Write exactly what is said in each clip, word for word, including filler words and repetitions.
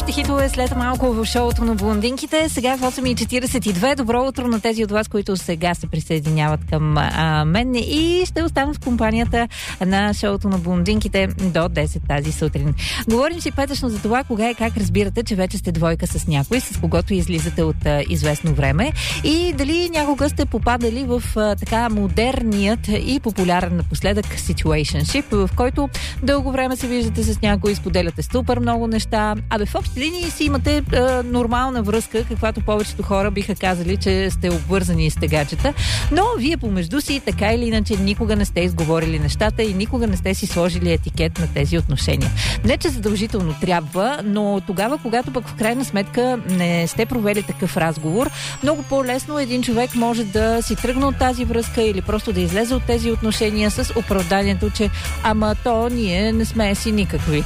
Новите хитове след малко в шоуто на блондинките. Сега в осем и четиридесет и две. Добро утро на тези от вас, които сега се присъединяват към а, мен и ще останат в компанията на шоуто на блондинките до десет тази сутрин. Говорим си петъчно за това, кога и как разбирате, че вече сте двойка с някой, с когото излизате от а, известно време, и дали някога сте попадали в а, така модерният и популярен напоследък situationship, в който дълго време се виждате с някой, споделяте супер много неща, абе в общи линии си имате а, нормална връзка, каквато повечето хора биха казали, че сте обвързани и стегаджета, но вие помежду си така или иначе никога не сте изговорили нещата и никога не сте си сложили етикет на тези отношения. Не, че задължително трябва, но тогава, когато пък в крайна сметка не сте провели такъв разговор, много по-лесно един човек може да си тръгне от тази връзка или просто да излезе от тези отношения с оправданието, че ама то ние не сме си никакви.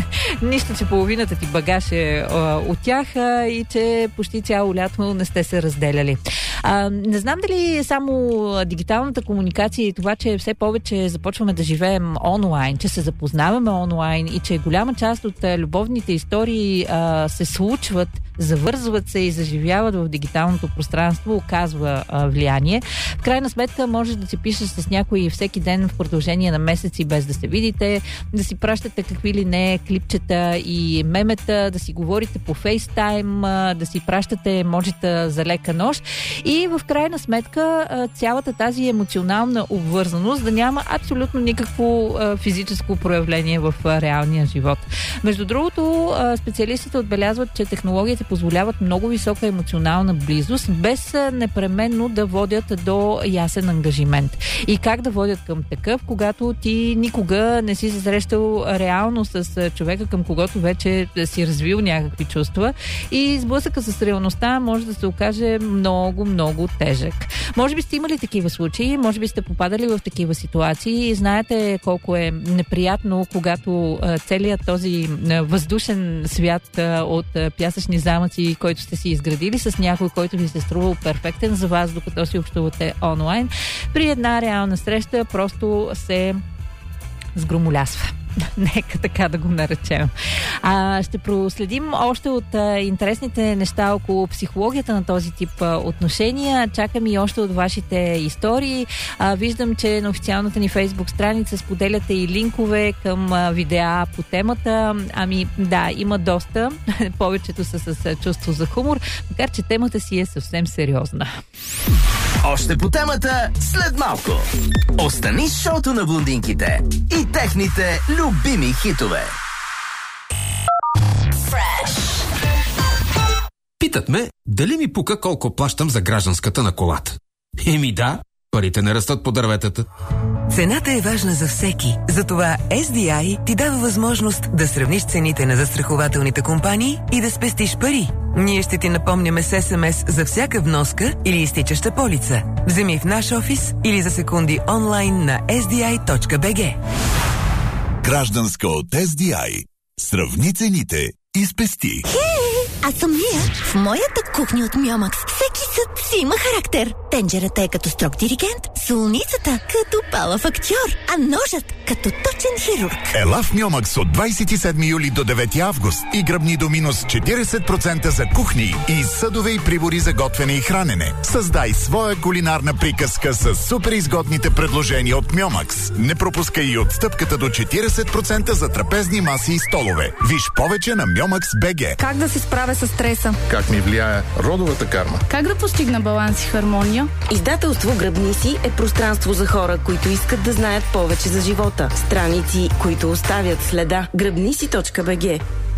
Нищо, че половината ти багаж е а, от тях а, и че почти цяло лято не сте се разделяли. А, не знам дали само дигиталната комуникация и това, че все повече започваме да живеем онлайн, че се запознаваме онлайн и че голяма част от любовните истории а, се случват, завързват се и заживяват в дигиталното пространство, оказва а, влияние. В крайна сметка можеш да си пишеш с някой всеки ден в продължение на месеци без да се видите, да си пращате какви ли не клипчета и мемета, да си говорите по фейстайм, да си пращате емоджита за лека нощ и в крайна сметка цялата тази емоционална обвързаност да няма абсолютно никакво физическо проявление в реалния живот. Между другото, специалистите отбелязват, че технологиите позволяват много висока емоционална близост, без непременно да водят до ясен ангажимент. И как да водят към такъв, когато ти никога не си се срещал реално с човека, към когото вече си развил някакви чувства, и сблъсъка с реалността може да се окаже много, много тежък. Може би сте имали такива случаи, може би сте попадали в такива ситуации и знаете колко е неприятно, когато целият този въздушен свят от пясъчни замъци, който сте си изградили с някой, който ви се струвал перфектен за вас, докато си общувате онлайн, при една реална среща просто се сгромолясва. Нека така да го наречем. А, ще проследим още от а, интересните неща около психологията на този тип а, отношения. Чакам и още от вашите истории. А, виждам, че на официалната ни Фейсбук страница споделяте и линкове към а, видеа по темата. Ами да, има доста. Повечето са с а, чувство за хумор, макар че темата си е съвсем сериозна. Още по темата след малко. Остани с шоуто на блондинките и техните любими хитове. Fresh. Питат ме, дали ми пука колко плащам за гражданската на колата. Еми да, парите не растат по дърветата. Цената е важна за всеки. Затова Ес Ди Ай ти дава възможност да сравниш цените на застрахователните компании и да спестиш пари. Ние ще ти напомняме с Ес Ем Ес за всяка вноска или изтичаща полица. Вземи в наш офис или за секунди онлайн на ес ди ай точка би джи. Гражданска от Ес Ди Ай. Сравни цените и спести. Аз съм Мия. В моята кухня от Мьомакс всеки съд си има характер. Тенджерата е като строг диригент, солницата като палав актьор, а ножът като точен хирург. Ела в Мьомакс от двадесет и седми юли до девети август и гръбни до минус четиридесет процента за кухни и съдове и прибори за готвене и хранене. Създай своя кулинарна приказка с супер изгодните предложения от Мьомакс. Не пропускай и отстъпката до четиридесет процента за трапезни маси и столове. Виж повече на Мьомакс точка би джи. Как да се справя с стреса? Как ми влияе родовата карма? Как да постигна баланс и хармония? Издателство Гръбни си е пространство за хора, които искат да знаят повече за живота. Страници, които оставят следа. гръбниси точка би джи.